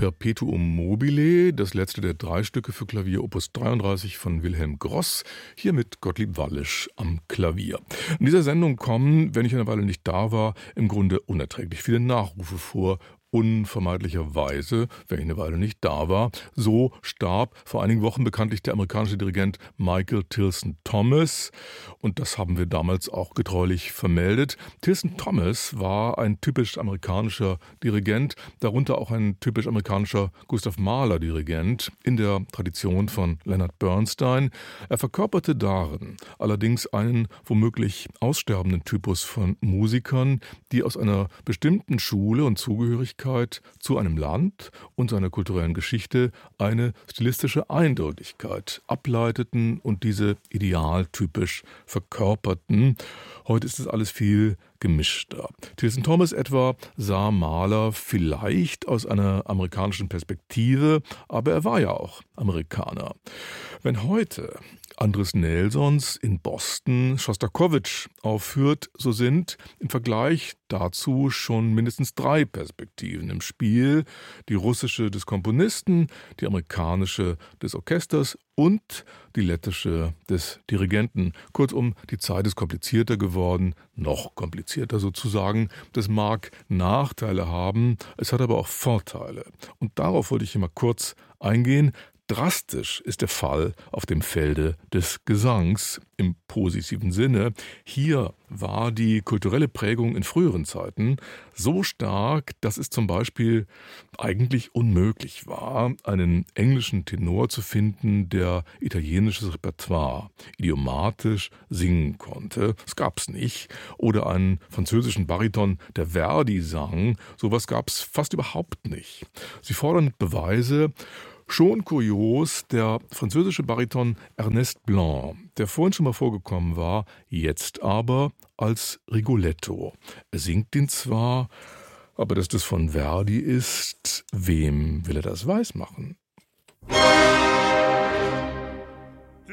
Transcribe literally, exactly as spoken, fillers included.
Perpetuum mobile, das letzte der drei Stücke für Klavier, Opus dreiunddreißig von Wilhelm Gross, hier mit Gottlieb Wallisch am Klavier. In dieser Sendung kommen, wenn ich eine Weile nicht da war, im Grunde unerträglich viele Nachrufe vor. Unvermeidlicherweise, wenn ich eine Weile nicht da war. So starb vor einigen Wochen bekanntlich der amerikanische Dirigent Michael Tilson Thomas. Und das haben wir damals auch getreulich vermeldet. Tilson Thomas war ein typisch amerikanischer Dirigent, darunter auch ein typisch amerikanischer Gustav Mahler Dirigent in der Tradition von Leonard Bernstein. Er verkörperte darin allerdings einen womöglich aussterbenden Typus von Musikern, die aus einer bestimmten Schule und Zugehörigkeit zu einem Land und seiner kulturellen Geschichte eine stilistische Eindeutigkeit ableiteten und diese idealtypisch verkörperten. Heute ist es alles viel gemischter. Tilson Thomas etwa sah Mahler vielleicht aus einer amerikanischen Perspektive, aber er war ja auch Amerikaner. Wenn heute Andres Nelsons in Boston Schostakowitsch aufführt, so sind im Vergleich dazu schon mindestens drei Perspektiven im Spiel. Die russische des Komponisten, die amerikanische des Orchesters und die lettische des Dirigenten. Kurzum, die Zeit ist komplizierter geworden, noch komplizierter sozusagen. Das mag Nachteile haben, es hat aber auch Vorteile. Und darauf wollte ich hier mal kurz eingehen. Drastisch ist der Fall auf dem Felde des Gesangs im positiven Sinne. Hier war die kulturelle Prägung in früheren Zeiten so stark, dass es zum Beispiel eigentlich unmöglich war, einen englischen Tenor zu finden, der italienisches Repertoire idiomatisch singen konnte. Das gab's nicht. Oder einen französischen Bariton, der Verdi sang. Sowas gab's fast überhaupt nicht. Sie fordern Beweise. Schon kurios, der französische Bariton Ernest Blanc, der vorhin schon mal vorgekommen war, jetzt aber als Rigoletto. Er singt ihn zwar, aber dass das von Verdi ist, wem will er das weismachen?